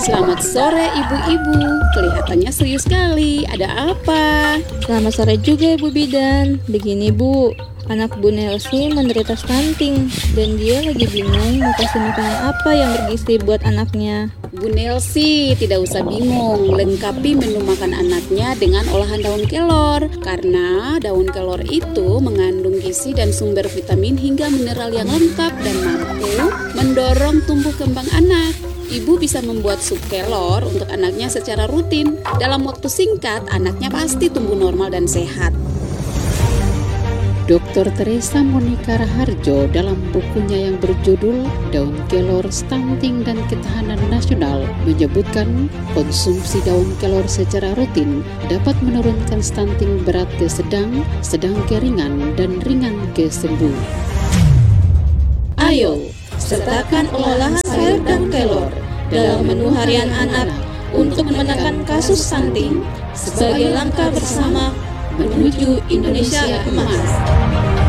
Selamat sore ibu-ibu, kelihatannya serius sekali, ada apa? Selamat sore juga Ibu Bidan. Begini Bu, anak Bu Nelsi menderita stunting dan dia lagi bingung mau kasih makanan apa yang bergizi buat anaknya. Bu Nelsi, tidak usah bingung, lengkapi menu makan anaknya dengan olahan daun kelor. Karena daun kelor itu mengandung gizi dan sumber vitamin hingga mineral yang lengkap dan mampu mendorong tumbuh kembang anak. Ibu bisa membuat sup kelor untuk anaknya secara rutin. Dalam waktu singkat, anaknya pasti tumbuh normal dan sehat. Dr. Teresa Monika Raharjo dalam bukunya yang berjudul Daun Kelor Stunting dan Ketahanan Nasional menyebutkan konsumsi daun kelor secara rutin dapat menurunkan stunting berat ke sedang ke ringan, dan ringan ke sembuh. Ayo, sertakan olahan sayur dan kelor dalam menu harian anak untuk menekan kasus stunting sebagai langkah bersama menuju Indonesia Emas.